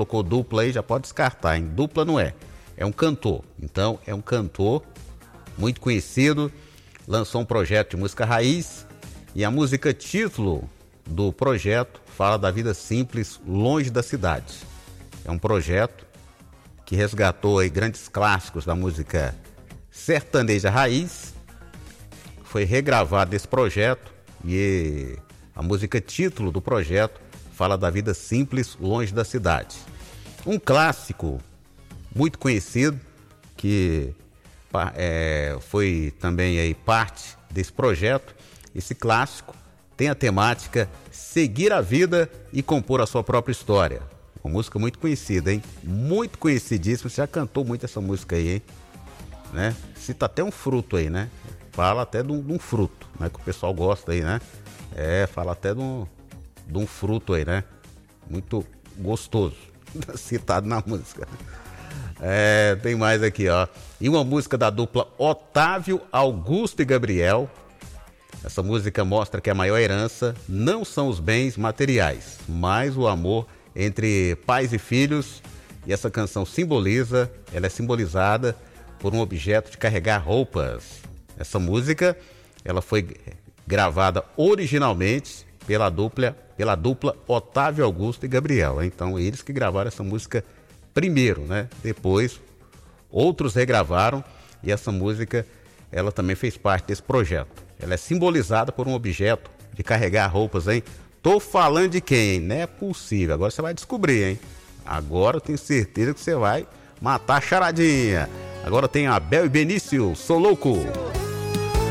colocou dupla aí, já pode descartar, hein? Dupla não é. É um cantor. Então, é um cantor muito conhecido, lançou um projeto de música raiz e a música título do projeto fala da vida simples, longe da cidade. É um projeto que resgatou aí grandes clássicos da música sertaneja raiz. Foi regravado esse projeto e a música título do projeto fala da vida simples, longe da cidade. Um clássico muito conhecido que foi também aí parte desse projeto. Esse clássico tem a temática seguir a vida e compor a sua própria história. Uma música muito conhecida, hein? Muito conhecidíssima. Você já cantou muito essa música aí, hein? Né? Cita até um fruto aí, né? Fala até de um fruto, né? Que o pessoal gosta aí, né? Fala até de um fruto aí, né? Muito gostoso. Citado na música. Tem mais aqui, ó. E uma música da dupla Otávio, Augusto e Gabriel. Essa música mostra que a maior herança não são os bens materiais, mas o amor entre pais e filhos. E essa canção ela é simbolizada por um objeto de carregar roupas. Essa música, ela foi gravada originalmente pela dupla Otávio, Augusto e Gabriel. Então, eles que gravaram essa música primeiro, né? Depois, outros regravaram e essa música, ela também fez parte desse projeto. Ela é simbolizada por um objeto de carregar roupas, hein? Tô falando de quem, hein? Não é possível. Agora você vai descobrir, hein? Agora eu tenho certeza que você vai matar a charadinha. Agora tem Abel e Benício, Sou Louco.